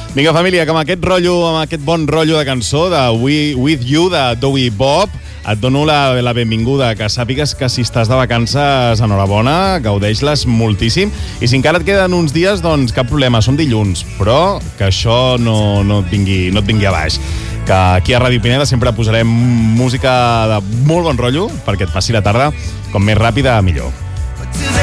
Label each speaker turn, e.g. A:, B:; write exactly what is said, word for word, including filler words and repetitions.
A: Vinga, família, que amb aquest rotllo, amb aquest bon rotllo de cançó de We, With You, de Dowie Bob, et dono la, la benvinguda, que sàpigues que si estàs de vacances, enhorabona, gaudeix-les moltíssim, i si encara et queden uns dies, doncs cap problema, són dilluns, però que això no, no, et, vingui, no et vingui a baix. Que aquí a Ràdio Pineda sempre posarem música de molt bon rotllo perquè et passi la tarda com més ràpida millor.